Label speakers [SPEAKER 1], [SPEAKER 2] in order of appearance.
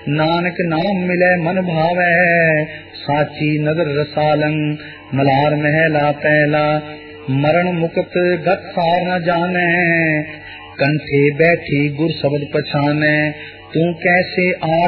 [SPEAKER 1] नानक नाम मिले मन भावै, साची नदर रसालंग मलार महला पहला, मरण मुक्त गत सार न जाने, कंठे बैठी गुर शब्द पछाने, तू कैसे आड़